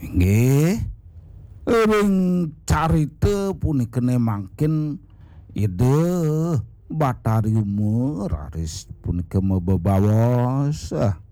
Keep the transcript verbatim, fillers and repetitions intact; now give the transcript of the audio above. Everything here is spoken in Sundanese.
Nggih. Ring carita punika mangkin ide Batarium raris punika mebebawas.